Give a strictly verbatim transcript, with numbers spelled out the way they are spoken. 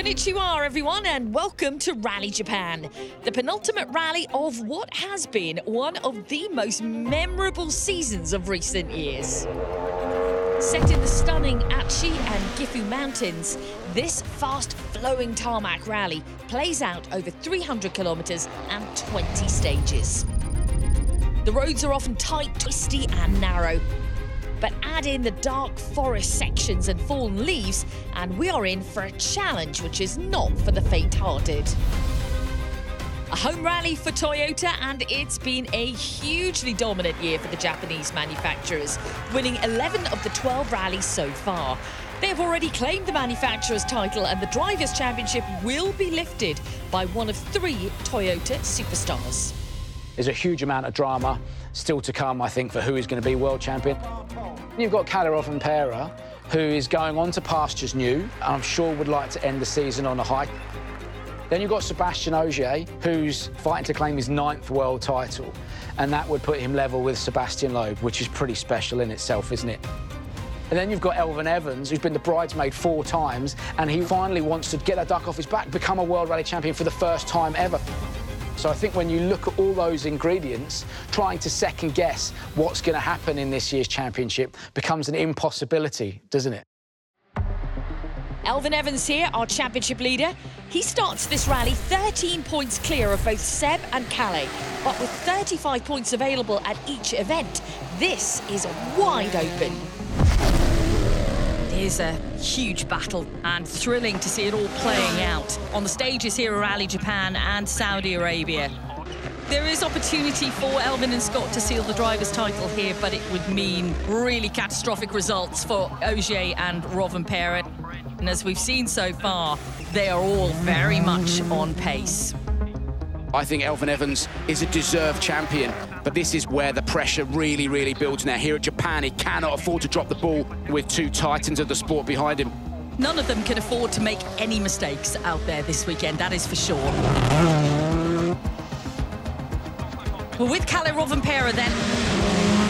Konnichiwa, everyone, and welcome to Rally Japan, the penultimate rally of what has been one of the most memorable seasons of recent years. Set in the stunning Achi and Gifu Mountains, this fast-flowing tarmac rally plays out over three hundred kilometres and twenty stages. The roads are often tight, twisty and narrow, but add in the dark forest sections and fallen leaves, and we are in for a challenge which is not for the faint-hearted. A home rally for Toyota, and it's been a hugely dominant year for the Japanese manufacturers, winning eleven of the twelve rallies so far. They have already claimed the manufacturer's title, and the Drivers' Championship will be lifted by one of three Toyota superstars. There's a huge amount of drama still to come, I think, for who is going to be world champion. You've got Kalle Rovanperä, who is going on to pastures new, and I'm sure would like to end the season on a high. Then you've got Sébastien Ogier, who's fighting to claim his ninth world title, and that would put him level with Sébastien Loeb, which is pretty special in itself, isn't it? And then you've got Elfyn Evans, who's been the bridesmaid four times, and he finally wants to get that duck off his back, become a World Rally Champion for the first time ever. So I think when you look at all those ingredients, trying to second-guess what's going to happen in this year's championship becomes an impossibility, doesn't it? Elfyn Evans here, our championship leader. He starts this rally thirteen points clear of both Seb and Kalle, but with thirty-five points available at each event, this is wide open. It is a huge battle and thrilling to see it all playing out on the stages here at Rally Japan and Saudi Arabia. There is opportunity for Elfyn and Scott to seal the driver's title here, but it would mean really catastrophic results for Ogier and Rovanperä. And as we've seen so far, they are all very much on pace. I think Elfyn Evans is a deserved champion, but this is where the pressure really, really builds now. Here at Japan, he cannot afford to drop the ball with two titans of the sport behind him. None of them can afford to make any mistakes out there this weekend, that is for sure. Well, with Kalle Rovanperä then,